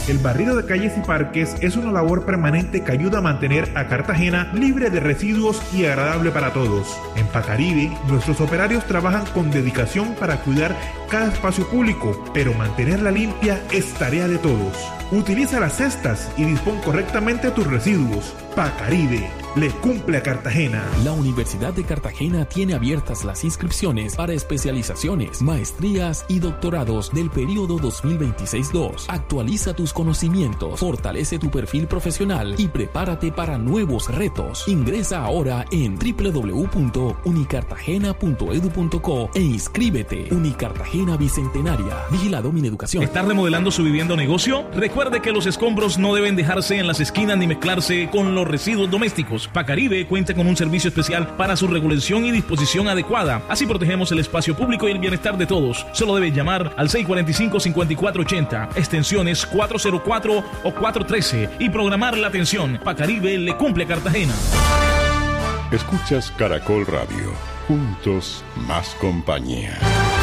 El barrido de calles y parques es una labor permanente que ayuda a mantener a Cartagena libre de residuos y agradable para todos. En Pacaribe, nuestros operarios trabajan con dedicación para cuidar cada espacio público, pero mantenerla limpia es tarea de todos. Utiliza las cestas y dispón correctamente tus residuos. Pacaribe le cumple a Cartagena. La Universidad de Cartagena tiene abiertas las inscripciones para especializaciones, maestrías y doctorados del periodo 2026-2. Actualiza tus conocimientos, fortalece tu perfil profesional y prepárate para nuevos retos. Ingresa ahora en www.unicartagena.edu.co e inscríbete. Unicartagena Bicentenaria. Vigilado Mineducación. ¿Está remodelando su vivienda o negocio? Recuerde que los escombros no deben dejarse en las esquinas ni mezclarse con los residuos domésticos. Pacaribe cuenta con un servicio especial para su regulación y disposición adecuada. Así protegemos el espacio público y el bienestar de todos. Solo debe llamar al 645-5480, extensiones 404 o 413 y programar la atención. Pacaribe le cumple a Cartagena. Escuchas Caracol Radio. Juntos más compañía.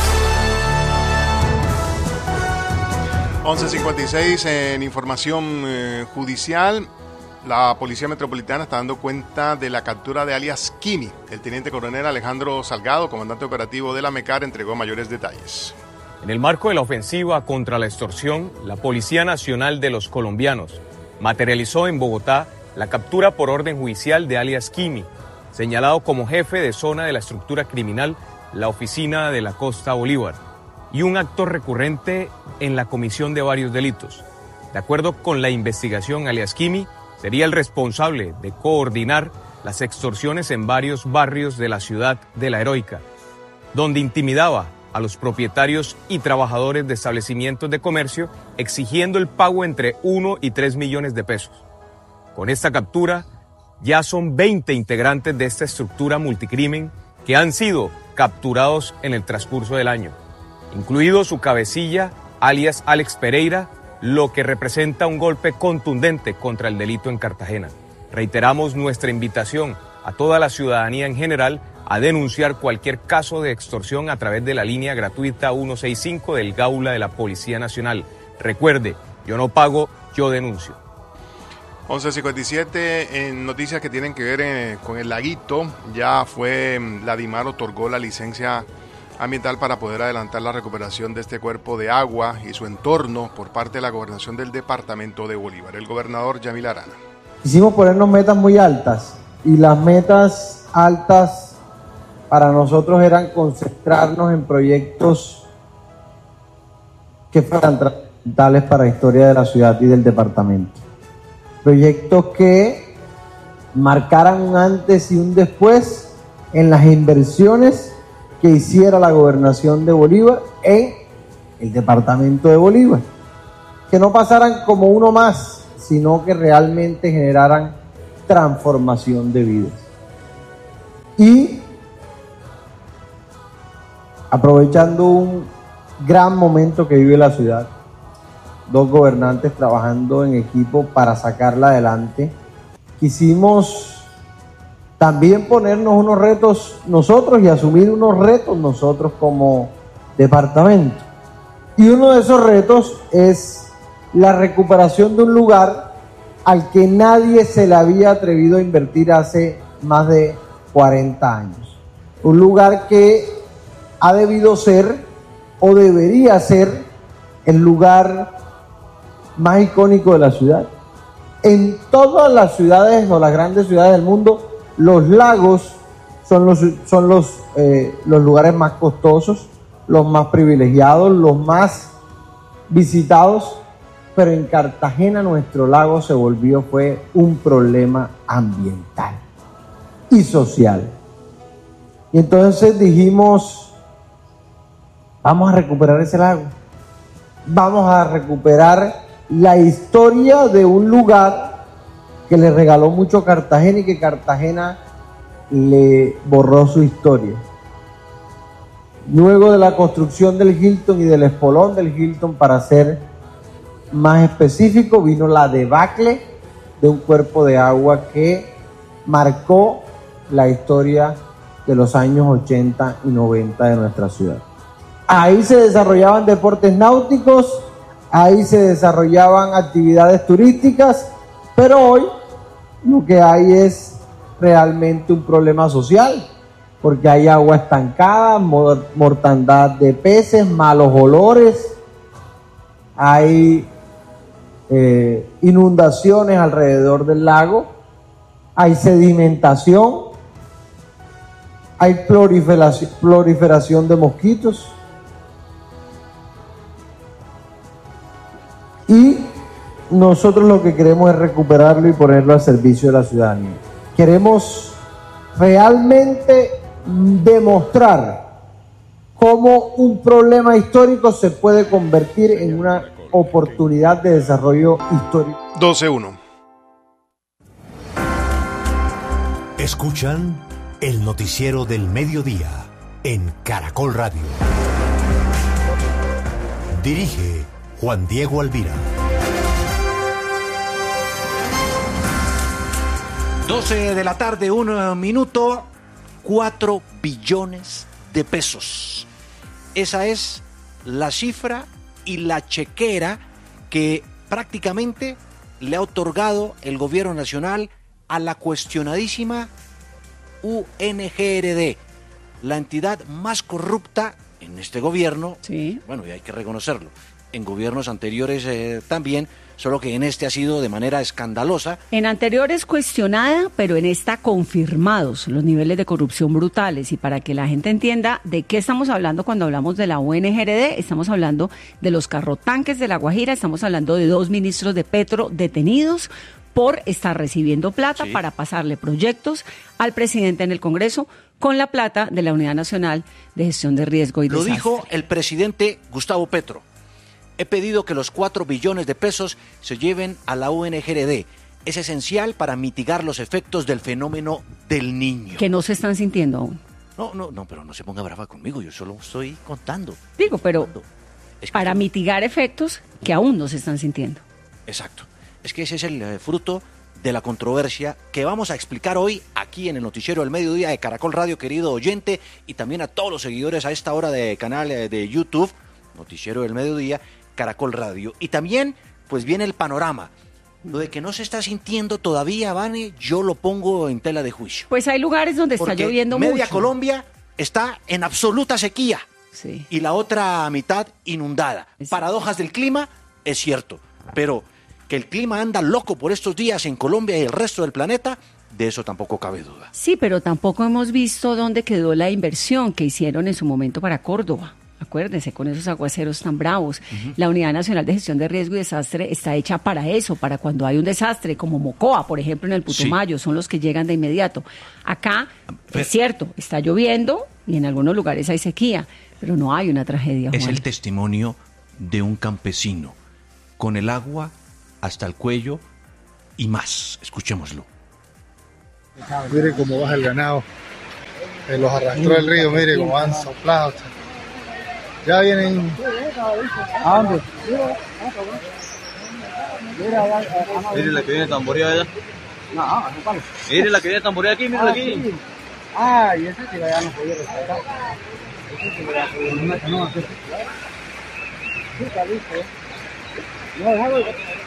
11:56 en información judicial. La Policía Metropolitana está dando cuenta de la captura de alias Kimi. El teniente coronel Alejandro Salgado, comandante operativo de la MECAR, entregó mayores detalles. En el marco de la ofensiva contra la extorsión, la Policía Nacional de los Colombianos materializó en Bogotá la captura por orden judicial de alias Kimi, señalado como jefe de zona de la estructura criminal La Oficina de la Costa Bolívar, y un actor recurrente en la comisión de varios delitos. De acuerdo con la investigación, alias Kimi sería el responsable de coordinar las extorsiones en varios barrios de la ciudad de La Heroica, donde intimidaba a los propietarios y trabajadores de establecimientos de comercio, exigiendo el pago entre 1 y 3 millones de pesos. Con esta captura, ya son 20 integrantes de esta estructura multicrimen que han sido capturados en el transcurso del año, incluido su cabecilla, alias Alex Pereira, lo que representa un golpe contundente contra el delito en Cartagena. Reiteramos nuestra invitación a toda la ciudadanía en general a denunciar cualquier caso de extorsión a través de la línea gratuita 165 del Gaula de la Policía Nacional. Recuerde, yo no pago, yo denuncio. 11:57 en noticias que tienen que ver con el laguito. Ya la DIMAR otorgó la licencia ambiental para poder adelantar la recuperación de este cuerpo de agua y su entorno por parte de la gobernación del departamento de Bolívar. El gobernador Yamil Arana. Quisimos ponernos metas muy altas y las metas altas para nosotros eran concentrarnos en proyectos que fueran trascendentales para la historia de la ciudad y del departamento. Proyectos que marcaran un antes y un después en las inversiones que hiciera la gobernación de Bolívar en el departamento de Bolívar, que no pasaran como uno más, sino que realmente generaran transformación de vidas. Y aprovechando un gran momento que vive la ciudad, dos gobernantes trabajando en equipo para sacarla adelante, quisimos también ponernos unos retos nosotros y asumir unos retos nosotros como departamento. Y uno de esos retos es la recuperación de un lugar al que nadie se le había atrevido a invertir hace más de 40 años. Un lugar que ha debido ser o debería ser el lugar más icónico de la ciudad. En todas las ciudades o las grandes ciudades del mundo, los lagos son los lugares más costosos, los más privilegiados, los más visitados, pero en Cartagena nuestro lago fue un problema ambiental y social. Y entonces dijimos, vamos a recuperar ese lago, vamos a recuperar la historia de un lugar que le regaló mucho Cartagena y que Cartagena le borró su historia. Luego de la construcción del Hilton y del espolón del Hilton, para ser más específico, vino la debacle de un cuerpo de agua que marcó la historia de los años 80 y 90 de nuestra ciudad. Ahí se desarrollaban deportes náuticos, ahí se desarrollaban actividades turísticas, pero hoy lo que hay es realmente un problema social, porque hay agua estancada, mortandad de peces, malos olores, hay inundaciones alrededor del lago, hay sedimentación, hay proliferación de mosquitos y nosotros lo que queremos es recuperarlo y ponerlo al servicio de la ciudadanía. Queremos realmente demostrar cómo un problema histórico se puede convertir en una oportunidad de desarrollo histórico. 12-1. Escuchan el noticiero del mediodía en Caracol Radio. Dirige Juan Diego Alvira. 12 de la tarde, 1 minuto, 4 billones de pesos. Esa es la cifra y la chequera que prácticamente le ha otorgado el gobierno nacional a la cuestionadísima UNGRD, la entidad más corrupta en este gobierno. Sí. Bueno, y hay que reconocerlo. En gobiernos anteriores también, solo que en este ha sido de manera escandalosa. En anteriores cuestionada, pero en esta confirmados los niveles de corrupción brutales. Y para que la gente entienda de qué estamos hablando cuando hablamos de la UNGRD, estamos hablando de los carrotanques de La Guajira, estamos hablando de 2 ministros de Petro detenidos por estar recibiendo plata para pasarle proyectos al presidente en el Congreso con la plata de la Unidad Nacional de Gestión de Riesgo y Desastre. Lo dijo el presidente Gustavo Petro. He pedido que los 4 billones de pesos se lleven a la UNGRD. Es esencial para mitigar los efectos del fenómeno del niño. Que no se están sintiendo aún. No, pero no se ponga brava conmigo, yo solo estoy contando. Digo, pero para mitigar efectos que aún no se están sintiendo. Exacto. Es que ese es el fruto de la controversia que vamos a explicar hoy aquí en el Noticiero del Mediodía de Caracol Radio, querido oyente, y también a todos los seguidores a esta hora de canal de YouTube, Noticiero del Mediodía, Caracol Radio. Y también, pues viene el panorama. Lo de que no se está sintiendo todavía, Vane, yo lo pongo en tela de juicio. Pues hay lugares donde está lloviendo mucho. Media Colombia está en absoluta sequía. Sí. Y la otra mitad inundada. Paradojas del clima, es cierto, pero que el clima anda loco por estos días en Colombia y el resto del planeta, de eso tampoco cabe duda. Sí, pero tampoco hemos visto dónde quedó la inversión que hicieron en su momento para Córdoba. Acuérdense, con esos aguaceros tan bravos. La Unidad Nacional de Gestión de Riesgo y Desastre está hecha para eso, para cuando hay un desastre, como Mocoa, por ejemplo, en el Putumayo, son los que llegan de inmediato. Acá, es cierto, está lloviendo y en algunos lugares hay sequía, pero no hay una tragedia, Juan. Es el testimonio de un campesino, con el agua hasta el cuello y más. Escuchémoslo. Mire cómo baja el ganado. Los arrastró el río, mire cómo han soplado. Ya vienen. ¿A dónde? Mire la que viene tamboreada allá. Mire la que viene tamboreada aquí, mire aquí. Sí. Y ese que ya no podía rescatar. Ese que ya no hace. Sí, está listo. No, déjalo.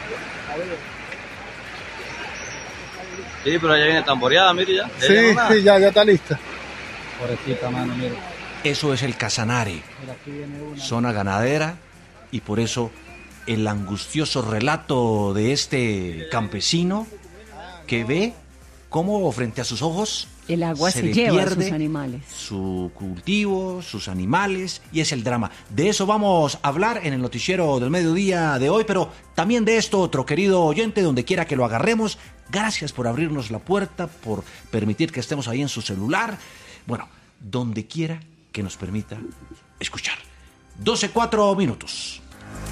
Sí, pero allá viene tamboreada, mire ya. Sí, ya está lista. Pobrecita, mano, mire. Eso es el Casanare, zona ganadera, y por eso el angustioso relato de este campesino que ve cómo frente a sus ojos el agua se lleva a sus animales, su cultivo, sus animales, y es el drama. De eso vamos a hablar en el Noticiero del Mediodía de hoy, pero también de esto otro, querido oyente, donde quiera que lo agarremos. Gracias por abrirnos la puerta, por permitir que estemos ahí en su celular. Bueno, donde quiera que nos permita escuchar. 12:04 minutos.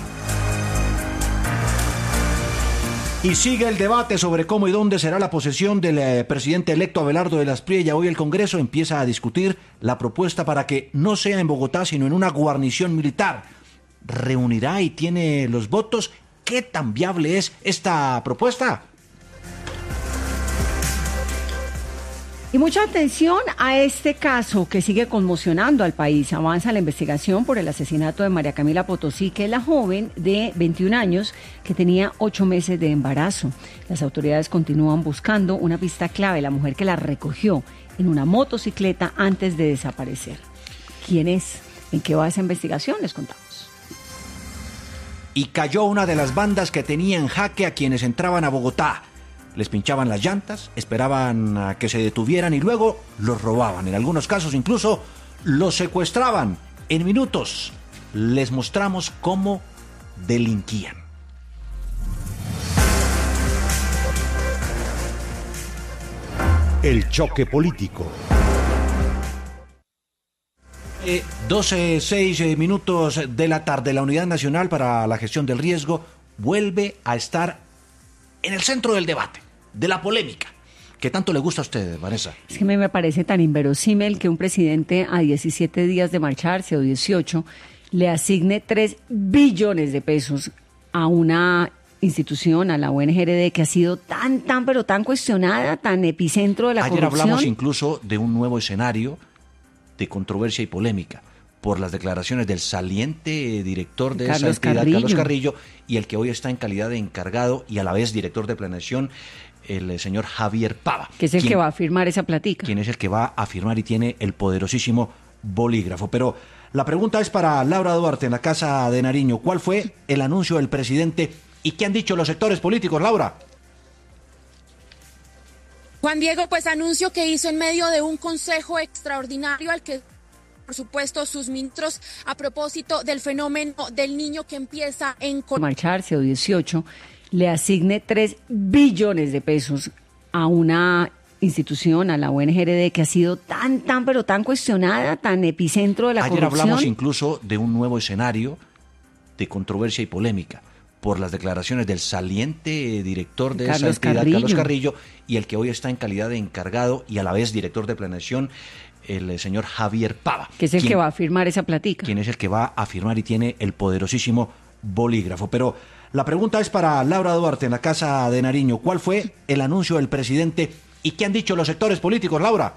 Y sigue el debate sobre cómo y dónde será la posesión del presidente electo Abelardo de las Priella. Hoy el Congreso empieza a discutir la propuesta para que no sea en Bogotá, sino en una guarnición militar. ¿Reunirá y tiene los votos? ¿Qué tan viable es esta propuesta? Y mucha atención a este caso que sigue conmocionando al país. Avanza la investigación por el asesinato de María Camila Potosí, que es la joven de 21 años que tenía 8 meses de embarazo. Las autoridades continúan buscando una pista clave, la mujer que la recogió en una motocicleta antes de desaparecer. ¿Quién es? ¿En qué va esa investigación? Les contamos. Y cayó una de las bandas que tenía en jaque a quienes entraban a Bogotá. Les pinchaban las llantas, esperaban a que se detuvieran y luego los robaban. En algunos casos incluso los secuestraban. En minutos les mostramos cómo delinquían. El choque político. 12:06 de la tarde. La Unidad Nacional para la Gestión del Riesgo vuelve a estar en el centro del debate, de la polémica. ¿Qué tanto le gusta a usted, Vanessa? Es que me parece tan inverosímil que un presidente a 17 días de marcharse o 18 le asigne 3 billones de pesos a una institución, a la UNGRD, que ha sido tan cuestionada, tan epicentro de la corrupción. Ayer hablamos incluso de un nuevo escenario de controversia y polémica por las declaraciones del saliente director de esa entidad, Carlos Carrillo, y el que hoy está en calidad de encargado y a la vez director de planeación, el señor Javier Pava. Que es el que va a firmar esa platica. Quien es el que va a firmar y tiene el poderosísimo bolígrafo. Pero la pregunta es para Laura Duarte en la Casa de Nariño. ¿Cuál fue el anuncio del presidente y qué han dicho los sectores políticos, Laura? Juan Diego, pues anuncio que hizo en medio de un consejo extraordinario al que, por supuesto, sus ministros a propósito del fenómeno del niño que empieza en marcharse o 18 le asigne 3 billones de pesos a una institución, a la UNGRD, que ha sido tan cuestionada, tan epicentro de la corrupción. Ayer hablamos incluso de un nuevo escenario de controversia y polémica por las declaraciones del saliente director de esa entidad, Carlos Carrillo, y el que hoy está en calidad de encargado y a la vez director de planeación, el señor Javier Pava. Que es el que va a firmar esa platica. Quien es el que va a firmar y tiene el poderosísimo bolígrafo. Pero la pregunta es para Laura Duarte en la Casa de Nariño. ¿Cuál fue el anuncio del presidente y qué han dicho los sectores políticos, Laura?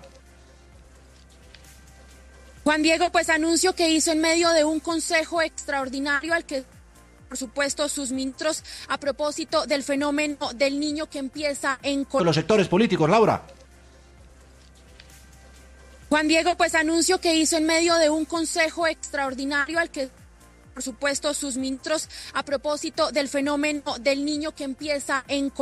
Juan Diego, pues anuncio que hizo en medio de un consejo extraordinario al que, por supuesto, sus ministros a propósito del fenómeno del niño que empieza en los sectores políticos, Laura. Juan Diego, pues anuncio que hizo en medio de un consejo extraordinario al que, por supuesto, sus ministros a propósito del fenómeno del niño que empieza en